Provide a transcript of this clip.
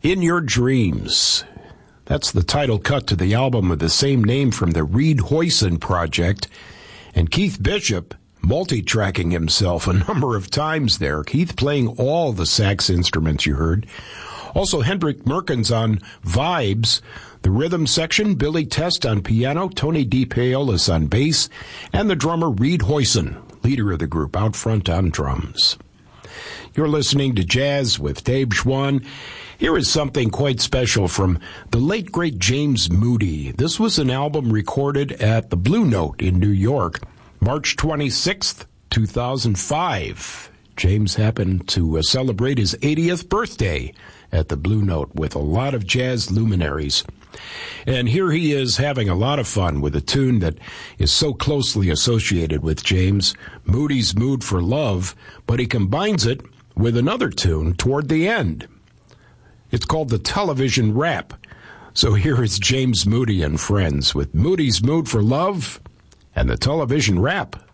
In Your Dreams. That's the title cut to the album of the same name from the Reed Hoyson Project. And Keith Bishop multi-tracking himself a number of times there. Keith playing all the sax instruments you heard. Also Hendrik Merkens on vibes. The rhythm section, Billy Test on piano, Tony DePaolis on bass, and the drummer Reed Hoyson, leader of the group, out front on drums. You're listening to Jazz with Dave Schwann. Here is something quite special from the late, great James Moody. This was an album recorded at the Blue Note in New York, March 26th, 2005. James happened to celebrate his 80th birthday at the Blue Note with a lot of jazz luminaries. And here he is having a lot of fun with a tune that is so closely associated with James, Moody's Mood for Love, but he combines it with another tune toward the end. It's called the Television Rap. So here is James Moody and friends with Moody's Mood for Love and the Television Rap.